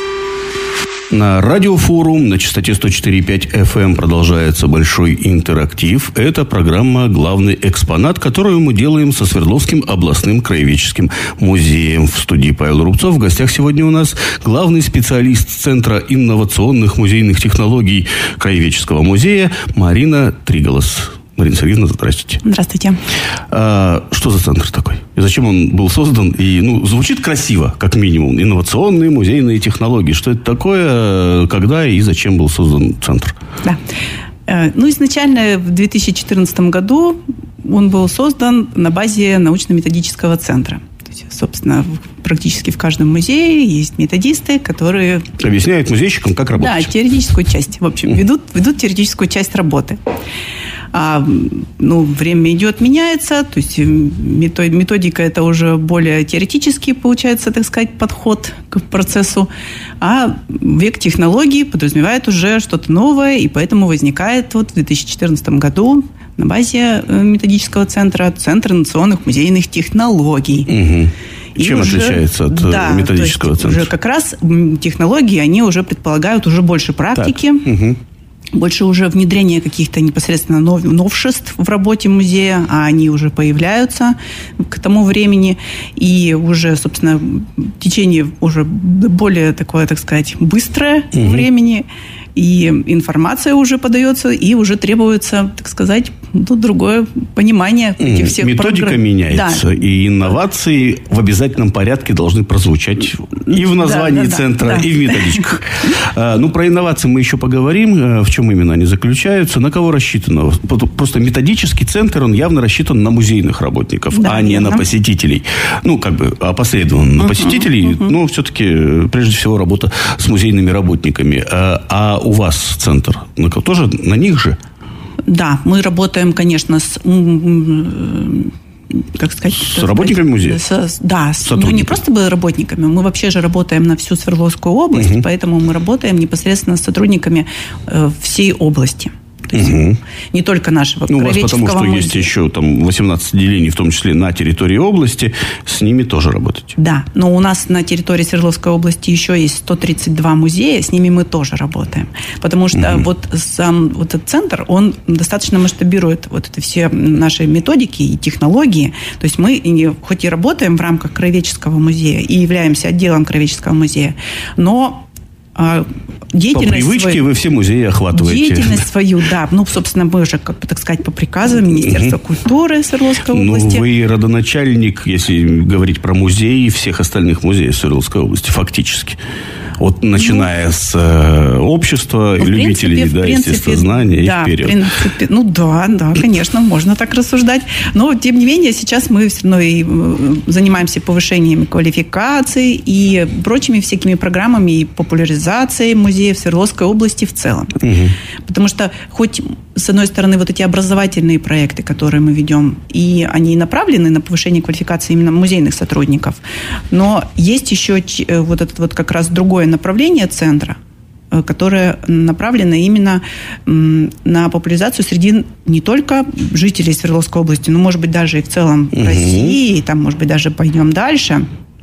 На Радиофорум на частоте сто четыре и пять эф эм продолжается большой интерактив. Это программа «Главный экспонат», которую мы делаем со Свердловским областным краеведческим музеем. В студии Павел Рубцов. В гостях сегодня у нас главный специалист Центра инновационных музейных технологий Краеведческого музея Марина Триголос. Марина Сергеевна, здравствуйте. Здравствуйте. А, что за центр такой? И зачем он был создан? И, ну, звучит красиво, как минимум. Инновационные музейные технологии. Что это такое, когда и зачем был создан центр? Да. Ну, изначально в две тысячи четырнадцатом году он был создан на базе научно-методического центра. То есть, собственно, практически в каждом музее есть методисты, которые... Объясняют музейщикам, как работать. Да, теоретическую часть. В общем, ведут, ведут теоретическую часть работы. А, ну, время идет, меняется, то есть методика – это уже более теоретический, получается, так сказать, подход к процессу, а век технологий подразумевает уже что-то новое, и поэтому возникает вот в две тысячи четырнадцатом году на базе методического центра Центр инновационных музейных технологий. Угу. Чем уже, отличается от да, методического то есть центра? Уже как раз технологии, они уже предполагают уже больше практики. Угу. Больше уже внедрение каких-то непосредственно нов, новшеств в работе музея, а они уже появляются к тому времени. И уже, собственно, в течение уже более такое, так сказать, быстрое угу. времени. И информация уже подается, и уже требуется, так сказать, ну, другое понимание этих всех Методика программ. меняется, да. И инновации в обязательном порядке должны прозвучать и в названии да, да, центра, да, и в методичках. Ну, про инновации мы еще поговорим, в чем именно они заключаются, на кого рассчитано. Просто методический центр, он явно рассчитан на музейных работников, да, а не верно. на посетителей. Ну, как бы опосредованно на uh-huh, посетителей, uh-huh. но все-таки, прежде всего, работа с музейными работниками. А у вас центр тоже на них же? Да, мы работаем, конечно, с, как сказать, с работниками музея? С, да, с, ну не просто бы работниками, мы вообще же работаем на всю Свердловскую область, угу. поэтому мы работаем непосредственно с сотрудниками э, всей области. То есть угу. не только нашего ну, краеведческого музея. У вас потому что музея. есть еще там восемнадцать отделений, в том числе на территории области, с ними тоже работаете? Да, но у нас на территории Свердловской области еще есть сто тридцать два музея, с ними мы тоже работаем. Потому что угу. вот сам вот этот центр, он достаточно масштабирует вот это все наши методики и технологии. То есть мы хоть и работаем в рамках краеведческого музея и являемся отделом краеведческого музея, но деятельность по привычке свою, вы все музеи охватываете. Деятельность свою, да. Ну, собственно, мы же, как бы, так сказать, по приказу Министерства угу. культуры Свердловской области. Ну, вы родоначальник, если говорить про музеи, всех остальных музеев Свердловской области, фактически. Вот начиная ну, с э, общества, ну, любителей, принципе, да, принципе, естествознания да, и вперед. В принципе, ну да, да, конечно, можно так рассуждать. Но, тем не менее, сейчас мы все равно и занимаемся повышением квалификации и прочими всякими программами и популяризацией музеев Свердловской области в целом. Угу. Потому что хоть с одной стороны, вот эти образовательные проекты, которые мы ведем, и они направлены на повышение квалификации именно музейных сотрудников. Но есть еще вот это вот как раз другое направление центра, которое направлено именно на популяризацию среди не только жителей Свердловской области, но, может быть, даже и в целом угу. России, и там, может быть, даже пойдем дальше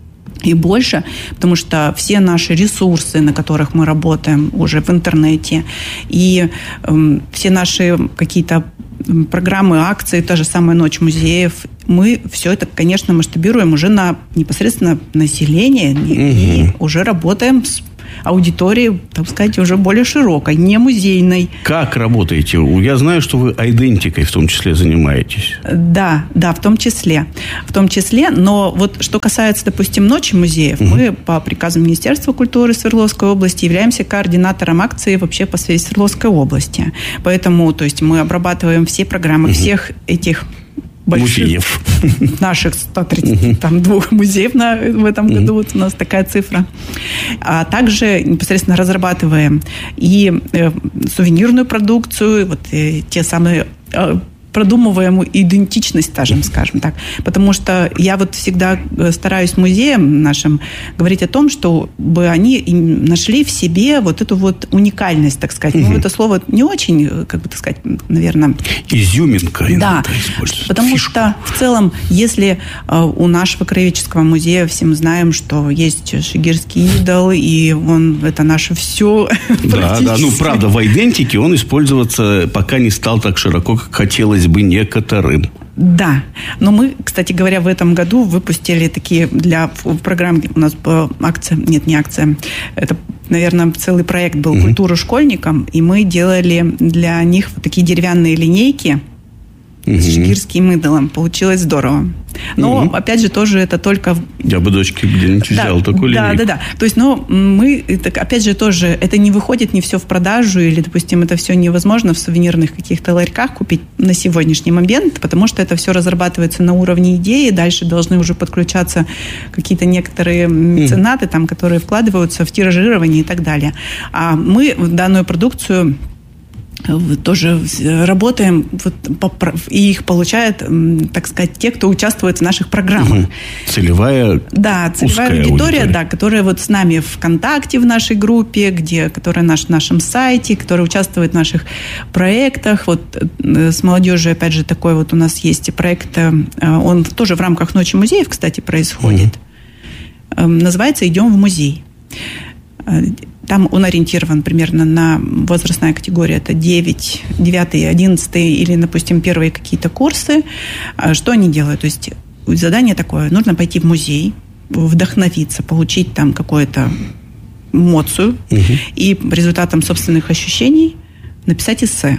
и больше, потому что все наши ресурсы, на которых мы работаем уже в интернете, и э, все наши какие-то программы, акции, та же самая «Ночь музеев», мы все это, конечно, масштабируем уже на непосредственно население угу. и уже работаем с аудитории, так сказать, уже более широкой, не музейной. Как работаете? Я знаю, что вы айдентикой в том числе занимаетесь. Да, да, в том числе. В том числе, но вот что касается, допустим, «Ночи музеев», угу. мы по приказу Министерства культуры Свердловской области являемся координатором акции вообще по всей Свердловской области. Поэтому, то есть, мы обрабатываем все программы угу. всех этих больших музеев. Наших сто тридцать два музеев на, в этом году, mm-hmm. вот у нас такая цифра. А также непосредственно разрабатываем и э, сувенирную продукцию, вот э, те самые... Э, продумываем идентичность, скажем, скажем так. Потому что я вот всегда стараюсь музеям нашим говорить о том, чтобы они нашли в себе вот эту вот уникальность, так сказать. Угу. Ну, это слово не очень, как бы так сказать, наверное... Изюминка. Да, потому фишку. Что в целом, если у нашего краеведческого музея все мы знаем, что есть шигирский идол, и он, это наше все. Да, да, ну, правда, в идентике он использоваться пока не стал так широко, как хотелось бы некоторым. Да, но мы, кстати говоря, в этом году выпустили такие для в программе у нас была акция, нет, не акция, это, наверное, целый проект был mm-hmm. «Культура школьникам», и мы делали для них вот такие деревянные линейки mm-hmm. с шигирским идолом. Получилось здорово. Но, mm-hmm. опять же, тоже это только... Я бы дочке где-нибудь да, взял такую линейку. Да, да, да. То есть, ну, мы, это, опять же, тоже, это не выходит не все в продажу, или, допустим, это все невозможно в сувенирных каких-то ларьках купить на сегодняшний момент, потому что это все разрабатывается на уровне идеи, дальше должны уже подключаться какие-то некоторые меценаты, mm-hmm. там, которые вкладываются в тиражирование и так далее. А мы данную продукцию... тоже работаем, вот, и их получают, так сказать, те, кто участвует в наших программах. Угу. Целевая, да, целевая аудитория, аудитория, да, которая вот с нами ВКонтакте в нашей группе, где, которая на нашем сайте, которая участвует в наших проектах. Вот с молодежью, опять же, такой вот у нас есть проект, он тоже в рамках «Ночи музеев», кстати, происходит. Угу. Называется «Идем в музей». Там он ориентирован примерно на возрастная категория. Это девять, девятый, одиннадцатый или, допустим, первые какие-то курсы. Что они делают? То есть задание такое. Нужно пойти в музей, вдохновиться, получить там какую-то эмоцию угу. и по результатам собственных ощущений написать эссе.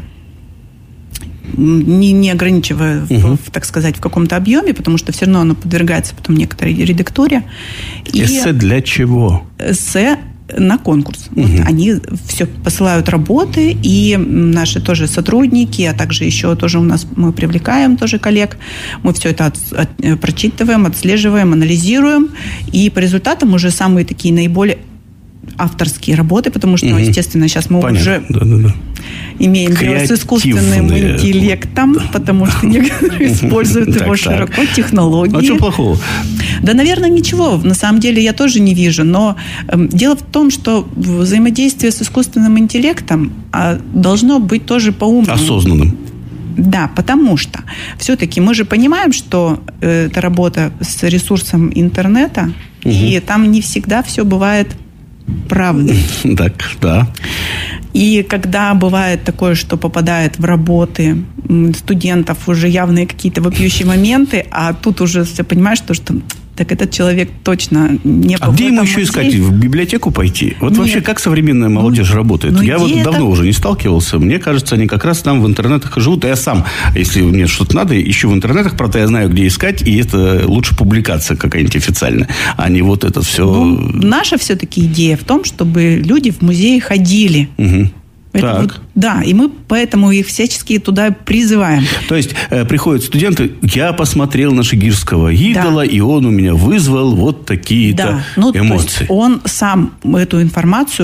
Не, не ограничивая, угу. в, так сказать, в каком-то объеме, потому что все равно оно подвергается потом некоторой редактуре. Эссе для чего? Эссе на конкурс. Угу. Вот они все посылают работы, и наши тоже сотрудники, а также еще тоже у нас мы привлекаем тоже коллег. Мы все это от, от, прочитываем, отслеживаем, анализируем, и по результатам уже самые такие наиболее авторские работы, потому что, угу. естественно, сейчас мы Понятно. уже да, да, да. имеем дело с искусственным интеллектом, потому что некоторые используют его широко, технологии. А что плохого? Да, наверное, ничего. На самом деле я тоже не вижу. Но дело в том, что взаимодействие с искусственным интеллектом должно быть тоже по-умному. Осознанным. Да, потому что все-таки мы же понимаем, что это работа с ресурсом интернета, угу. и там не всегда все бывает правда. Так, да. И когда бывает такое, что попадает в работы студентов уже явные какие-то вопиющие моменты, а тут уже все понимаешь, что, что так этот человек точно не был. А где ему еще музее. Искать? В библиотеку пойти? Вот Нет. Вообще, как современная молодежь ну, работает? Ну, я вот это... давно уже не сталкивался. Мне кажется, они как раз там в интернетах и живут. А я сам, если мне что-то надо, ищу в интернетах. Правда, я знаю, где искать. И это лучше публикация какая-нибудь официальная, а не вот это все. Ну, наша все-таки идея в том, чтобы люди в музеи ходили. Угу. Это вот, да, и мы поэтому их всячески туда призываем. То есть э, приходят студенты, я посмотрел на шигирского идола, да. и он у меня вызвал вот такие-то да. ну, эмоции. То есть он сам эту информацию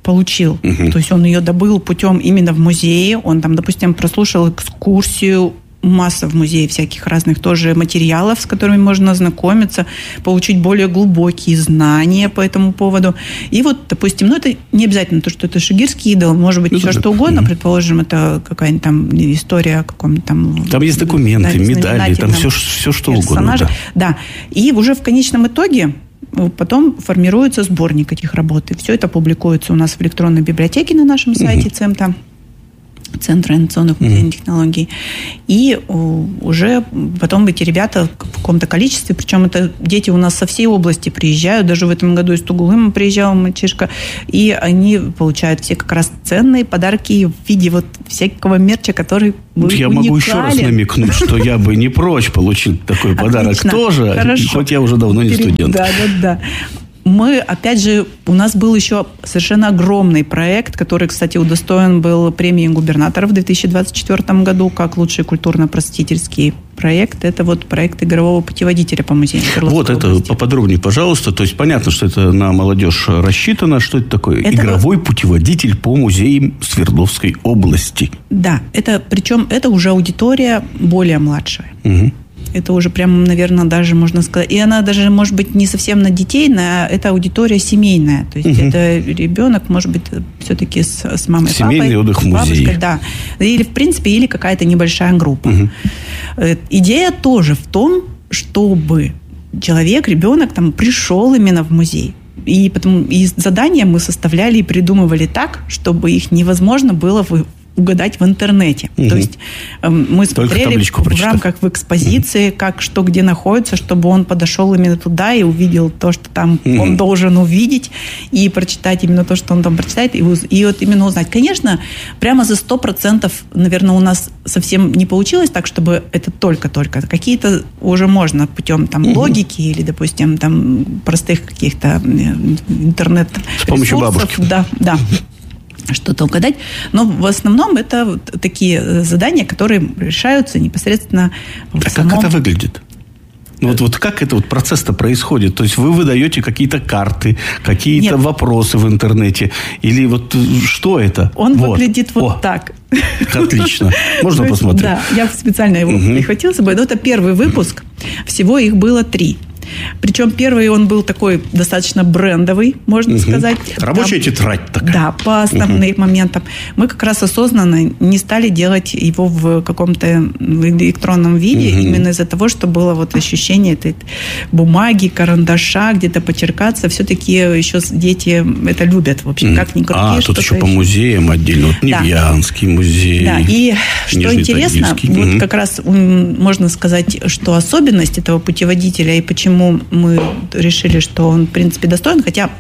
получил. Угу. То есть он ее добыл путем именно в музее. Он там, допустим, прослушал экскурсию, масса в музее всяких разных тоже материалов, с которыми можно ознакомиться, получить более глубокие знания по этому поводу. И вот, допустим, ну это не обязательно то, что это шигирский идол, может быть, ну, все что угодно, предположим, это какая-нибудь там история о каком-то там... Там есть документы, да, медали, там все, все что угодно. Да. да. И уже в конечном итоге потом формируется сборник этих работ. И все это публикуется у нас в электронной библиотеке на нашем сайте ЦЕМТа. Центра инновационных музейных mm-hmm. технологий. И уже потом эти ребята в каком-то количестве, причем это дети у нас со всей области приезжают, даже в этом году из Тугулыма приезжал мальчишка, и они получают все как раз ценные подарки в виде вот всякого мерча, который вы Я уникален. Могу еще раз намекнуть, что я бы не прочь получить такой подарок тоже, Хорошо. Хоть я уже давно не студент. Да, да, да. Мы, опять же, у нас был еще совершенно огромный проект, который, кстати, удостоен был премии губернатора в две тысячи двадцать четвёртом году как лучший культурно-просветительский проект. Это вот проект игрового путеводителя по музеям Свердловской Вот области. Это поподробнее, пожалуйста. То есть понятно, что это на молодежь рассчитано. Что это такое? Это игровой вот... путеводитель по музеям Свердловской области. Да, это, причем это уже аудитория более младшая. Угу. Это уже прям, наверное, даже можно сказать. И она даже, может быть, не совсем на детей, на это аудитория семейная. То есть, угу. это ребенок, может быть, все-таки с, с мамой, семейный папой. Отдых в музее. Да. Или, в принципе, или какая-то небольшая группа. Угу. Идея тоже в том, чтобы человек, ребенок там пришел именно в музей. И, потому, и задания мы составляли и придумывали так, чтобы их невозможно было в угадать в интернете. Угу. То есть э, мы смотрели в прочитать. рамках в экспозиции, угу. как что где находится, чтобы он подошел именно туда и увидел то, что там угу. он должен увидеть, и прочитать именно то, что он там прочитает, и, и вот именно узнать. Конечно, прямо за сто процентов, наверное, у нас совсем не получилось так, чтобы это только-только. Какие-то уже можно путем там, угу. логики или, допустим, там, простых каких-то интернет-ресурсов. С помощью бабушки. Да, да. Что-то угадать. Но в основном это вот такие задания, которые решаются непосредственно в а самом... как это выглядит? Ну, вот, вот как это вот процесс-то происходит? То есть вы выдаете какие-то карты, какие-то Нет. вопросы в интернете? Или вот что это? Он вот. выглядит вот О, так. Отлично. Можно есть, посмотреть? Да, я специально его угу. прихватила с собой. Но это первый выпуск. Всего их было три. Причем первый он был такой достаточно брендовый, можно угу. сказать. Рабочая Там, тетрадь такая. Да, по основным угу. моментам. Мы как раз осознанно не стали делать его в каком-то электронном виде, угу. именно из-за того, что было вот ощущение этой бумаги, карандаша, где-то почеркаться. Все-таки еще дети это любят, в общем, как ни крути. А, тут еще по музеям отдельно. Вот Невьянский да. музей. Да, и что интересно, вот угу. как раз можно сказать, что особенность этого путеводителя и почему мы решили, что он, в принципе, достоин, хотя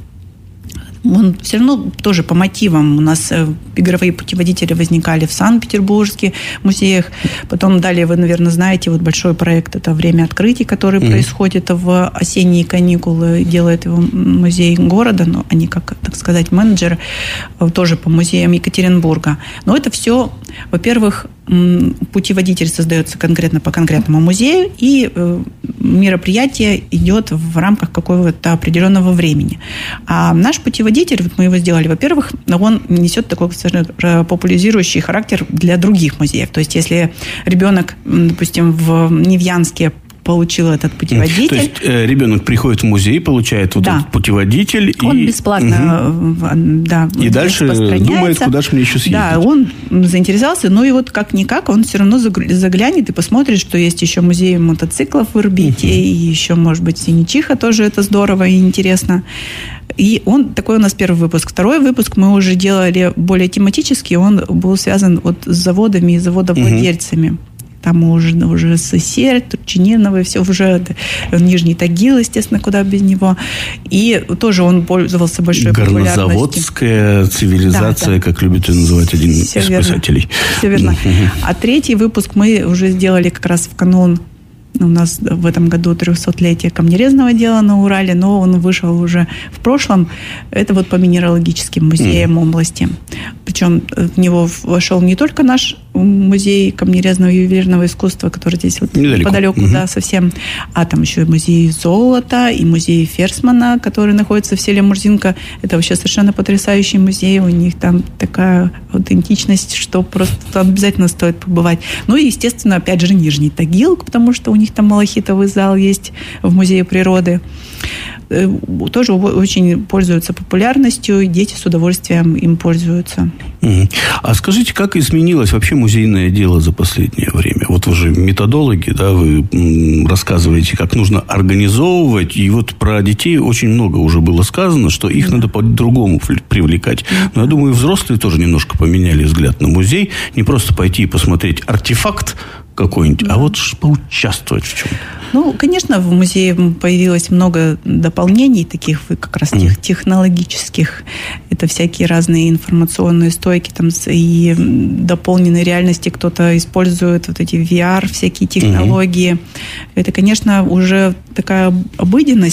он все равно тоже по мотивам. У нас игровые путеводители возникали в Санкт-Петербургских музеях. Потом далее, вы, наверное, знаете, вот большой проект «Это время открытий», который mm-hmm. происходит в осенние каникулы. Делает его музей города, но они, как, так сказать, менеджеры, тоже по музеям Екатеринбурга. Но это все, во-первых, путеводитель создается конкретно по конкретному музею, и мероприятие идет в рамках какого-то определенного времени. А наш путеводитель, вот мы его сделали, во-первых, он несет такой популяризирующий характер для других музеев. То есть, если ребенок, допустим, в Невьянске получил этот путеводитель. То есть э, ребенок приходит в музей, получает вот да. этот путеводитель. Он и... бесплатно угу. да, и дальше думает, куда же мне еще съездить. Да, он заинтересовался, ну и вот как-никак он все равно заглянет и посмотрит, что есть еще музей мотоциклов в Ирбите, угу. и еще, может быть, Синичиха тоже это здорово и интересно. И он, такой у нас первый выпуск. Второй выпуск мы уже делали более тематический, он был связан вот с заводами и заводовладельцами. Угу. Там уже, уже СССР, Турчининова, все уже Нижний Тагил, естественно, куда без него. И тоже он пользовался большой популярностью. Горнозаводская цивилизация, да, да. как любит ее называть один все из верно. писателей. Все верно. А третий выпуск мы уже сделали как раз в канун У нас в этом году трехсотлетие камнерезного дела на Урале, но он вышел уже в прошлом. Это вот по минералогическим музеям mm. области. Причем в него вошел не только наш музей камнерезного и ювелирного искусства, который здесь вот неподалеку, mm-hmm. да, совсем, а там еще и музей золота, и музей Ферсмана, который находится в селе Мурзинка. Это вообще совершенно потрясающий музей. У них там такая аутентичность, что просто там обязательно стоит побывать. Ну и, естественно, опять же, Нижний Тагил, потому что у них там малахитовый зал есть в Музее природы. Тоже очень пользуются популярностью, и дети с удовольствием им пользуются. Mm-hmm. А скажите, как изменилось вообще музейное дело за последнее время? Вот вы же методологи, да, вы рассказываете, как нужно организовывать, и вот про детей очень много уже было сказано, что их mm-hmm. надо по-другому привлекать. Mm-hmm. Но я думаю, взрослые тоже немножко поменяли взгляд на музей, не просто пойти и посмотреть артефакт какой-нибудь, mm-hmm. а вот поучаствовать в чем-то. Ну, конечно, в музее появилось много дополнений, таких как раз тех, технологических. Это всякие разные информационные стойки там, и дополненной реальности. Кто-то использует вот эти ви ар, всякие технологии. Mm-hmm. Это, конечно, уже такая обыденность.